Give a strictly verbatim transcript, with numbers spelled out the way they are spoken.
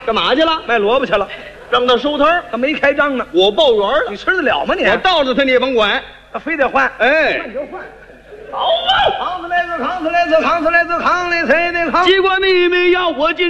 干嘛去了？ 卖萝卜去了， 让他收摊儿， 他没开张呢。 我报圆了。 你吃得了吗你？ 我倒着他你也甭管， 他非得换。 哎， 你就换。好啊！扛起来子，扛起来子，扛起来子，扛来谁的扛？ 机关秘密要我进。